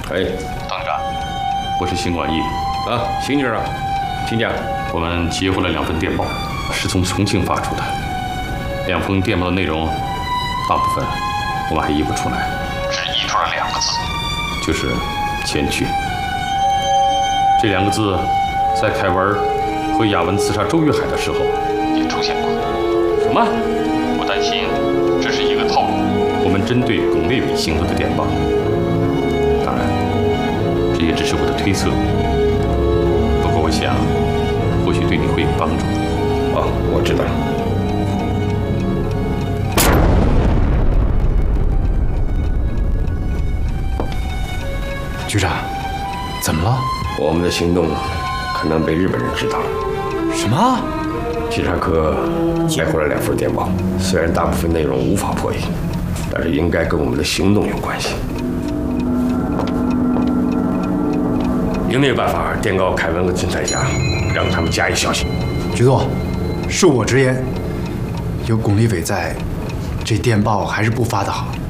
哎， 董事长， 我是邢广义啊，邢局长，请讲。我们接获了2份电报，是从重庆发出的。2封电报的内容，大部分我们还译不出来， 只译出了2个字， 就是“前去”。这2个字，在凯文和雅文刺杀周玉海的时候也出现过。 什么？ 我担心这是一个套路。 我们针对巩立伟行动的电报，当然，这也只是我的推测。不过我想，或许对你会有帮助。 哦，我知道。 局长，怎么了？ 我们的行动可能被日本人知道了。 什么？ 稽查科接获了2份电报，虽然大部分内容无法破译，但是应该跟我们的行动有关系。应没有办法电告凯文和金彩霞，让他们加以小心。 局座，恕我直言，有巩立伟在，这电报还是不发的好。